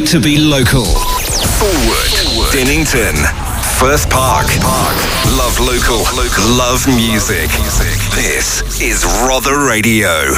to be local. Forward. Dinnington. Firth Park. Love local. Love music. This is Rother Radio.